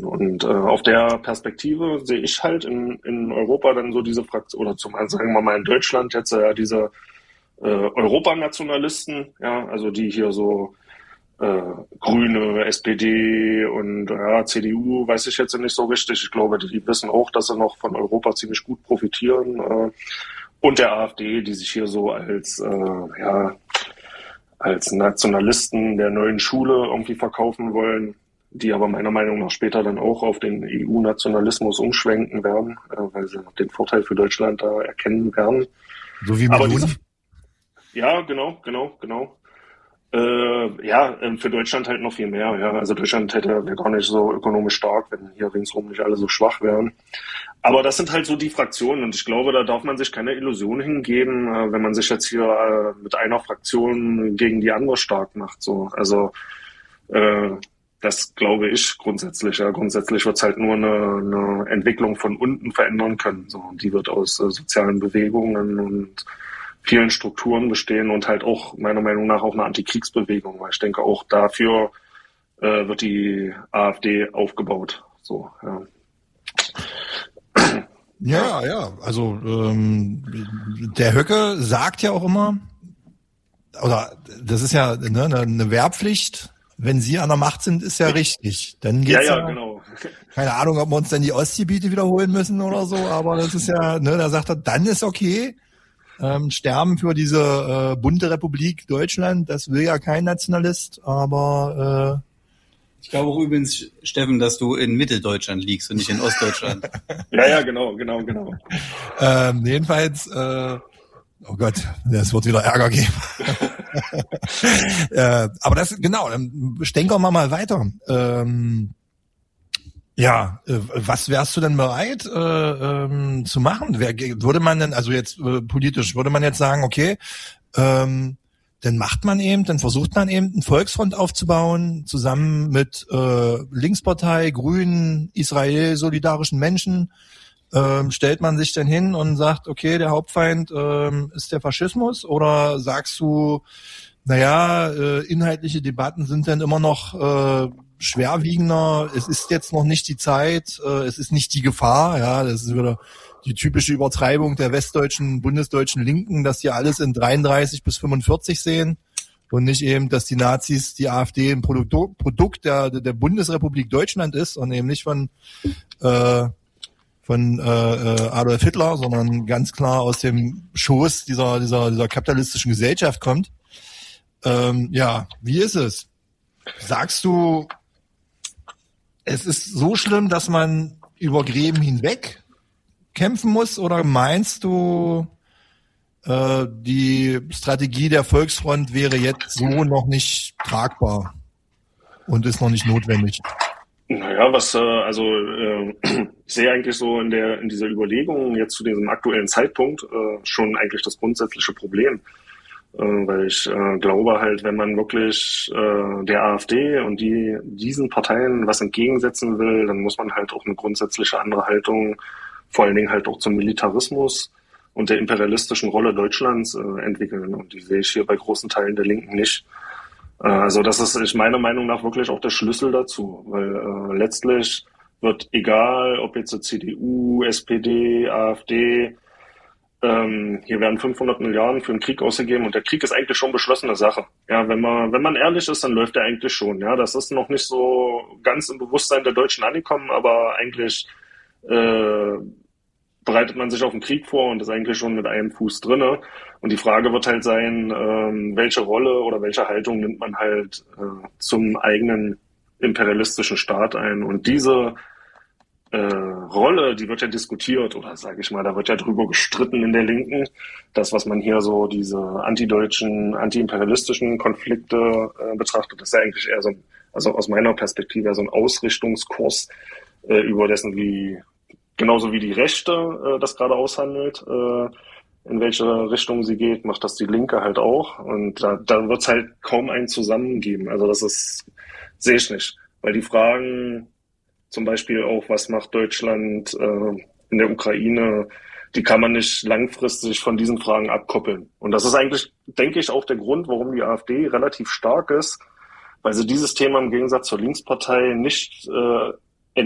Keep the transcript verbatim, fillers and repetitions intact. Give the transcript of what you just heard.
Und äh, auf der Perspektive sehe ich halt in, in Europa dann so diese Fraktion, oder zum sagen wir mal in Deutschland jetzt ja äh, diese äh, Europanationalisten, ja, also die hier so äh, Grüne, S P D und ja, C D U, weiß ich jetzt nicht so richtig. Ich glaube, die wissen auch, dass sie noch von Europa ziemlich gut profitieren. Äh, und der AfD, die sich hier so als äh, ja als Nationalisten der neuen Schule irgendwie verkaufen wollen, die aber meiner Meinung nach später dann auch auf den E U-Nationalismus umschwenken werden, äh, weil sie den Vorteil für Deutschland da erkennen werden. So wie aber Meloni? diese, Ja, genau, genau, genau. Äh, ja, für Deutschland halt noch viel mehr. Ja, also Deutschland hätte wäre gar nicht so ökonomisch stark, wenn hier ringsherum nicht alle so schwach wären. Aber das sind halt so die Fraktionen und ich glaube, da darf man sich keine Illusion hingeben, äh, wenn man sich jetzt hier äh, mit einer Fraktion gegen die andere stark macht. So, also äh, das glaube ich grundsätzlich. Ja, grundsätzlich wird es halt nur eine, eine Entwicklung von unten verändern können. So, und die wird aus äh, sozialen Bewegungen und vielen Strukturen bestehen und halt auch meiner Meinung nach auch eine Antikriegsbewegung, weil ich denke auch dafür äh, wird die AfD aufgebaut. So, ja. Ja, ja, also ähm, der Höcke sagt ja auch immer, oder das ist ja ne, eine Wehrpflicht, wenn Sie an der Macht sind, ist ja richtig. Dann geht's ja, ja, ja, genau. Keine Ahnung, ob wir uns dann die Ostgebiete wiederholen müssen oder so, aber das ist ja, ne, da sagt er, dann ist okay. Ähm, sterben für diese äh, bunte Republik Deutschland, das will ja kein Nationalist, aber äh, ich glaube auch übrigens, Steffen, dass du in Mitteldeutschland liegst und nicht in Ostdeutschland. ja, ja, genau, genau, genau. Ähm, jedenfalls, äh, oh Gott, das wird wieder Ärger geben. äh, aber das, genau, dann stenkern wir mal weiter. Ähm, Ja, äh, was wärst du denn bereit äh, ähm, zu machen? Wer, würde man denn, also jetzt äh, politisch, würde man jetzt sagen, okay, ähm, dann macht man eben, dann versucht man eben einen Volksfront aufzubauen, zusammen mit äh, Linkspartei, Grünen, Israel, solidarischen Menschen, ähm, stellt man sich denn hin und sagt, okay, der Hauptfeind ähm, ist der Faschismus, oder sagst du, naja, äh, inhaltliche Debatten sind dann immer noch äh, schwerwiegender, es ist jetzt noch nicht die Zeit, äh, es ist nicht die Gefahr, ja, das ist wieder die typische Übertreibung der westdeutschen, bundesdeutschen Linken, dass die alles in dreiunddreißig bis fünfundvierzig sehen und nicht eben, dass die Nazis, die AfD ein Produkt, Produkt der, der Bundesrepublik Deutschland ist und eben nicht von äh, von äh, Adolf Hitler, sondern ganz klar aus dem Schoß dieser dieser dieser kapitalistischen Gesellschaft kommt. Ähm, ja, wie ist es? Sagst du, es ist so schlimm, dass man über Gräben hinweg kämpfen muss, oder meinst du, äh, die Strategie der Volksfront wäre jetzt so noch nicht tragbar und ist noch nicht notwendig? Naja, was, äh, also äh, ich sehe eigentlich so in der in dieser Überlegung jetzt zu diesem aktuellen Zeitpunkt äh, schon eigentlich das grundsätzliche Problem. Äh, weil ich äh, glaube halt, wenn man wirklich äh, der AfD und die diesen Parteien was entgegensetzen will, dann muss man halt auch eine grundsätzliche andere Haltung, vor allen Dingen halt auch zum Militarismus und der imperialistischen Rolle Deutschlands äh, entwickeln. Und die sehe ich hier bei großen Teilen der Linken nicht. Äh, also das ist, ist meiner Meinung nach wirklich auch der Schlüssel dazu, weil äh, letztlich wird, egal ob jetzt die C D U, S P D, AfD, Ähm, hier werden fünfhundert Milliarden für einen Krieg ausgegeben und der Krieg ist eigentlich schon beschlossene Sache. Ja, wenn man, wenn man ehrlich ist, dann läuft der eigentlich schon. Ja, das ist noch nicht so ganz im Bewusstsein der Deutschen angekommen, aber eigentlich äh, bereitet man sich auf den Krieg vor und ist eigentlich schon mit einem Fuß drinne. Und die Frage wird halt sein, ähm, welche Rolle oder welche Haltung nimmt man halt äh, zum eigenen imperialistischen Staat ein. Und diese Äh, Rolle, die wird ja diskutiert, oder sage ich mal, da wird ja drüber gestritten in der Linken. Das, was man hier so diese antideutschen, antiimperialistischen Konflikte äh, betrachtet, ist ja eigentlich eher so ein, also aus meiner Perspektive so ein Ausrichtungskurs äh, über dessen, wie genauso wie die Rechte äh, das gerade aushandelt, äh, in welche Richtung sie geht, macht das die Linke halt auch. Und da, da wird es halt kaum ein Zusammen geben. Also das ist, sehe ich nicht. Weil die Fragen zum Beispiel auch, was macht Deutschland äh, in der Ukraine, die kann man nicht langfristig von diesen Fragen abkoppeln. Und das ist eigentlich, denke ich, auch der Grund, warum die AfD relativ stark ist, weil sie dieses Thema im Gegensatz zur Linkspartei nicht äh,